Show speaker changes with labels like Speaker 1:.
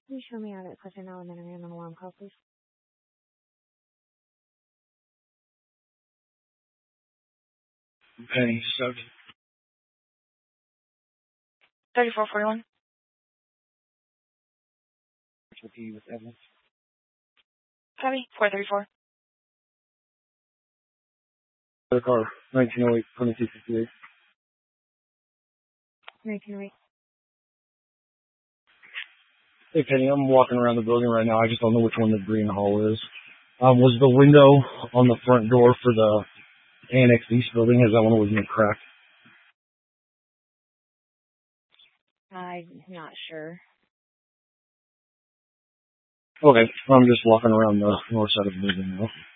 Speaker 1: Can you show me out at question now and then I'm going to an alarm call, please?
Speaker 2: Penny,
Speaker 3: 3441.
Speaker 2: with Evans.
Speaker 3: Copy. 434.
Speaker 2: The car, 1908, 2258.
Speaker 1: 1908.
Speaker 2: Hey Penny, I'm walking around the building right now. I just don't know which one the green hall is. Was the window on the front door for the Annex East building, is that one was cracked?
Speaker 1: I'm not sure.
Speaker 2: Okay, I'm just walking around the north side of the building now.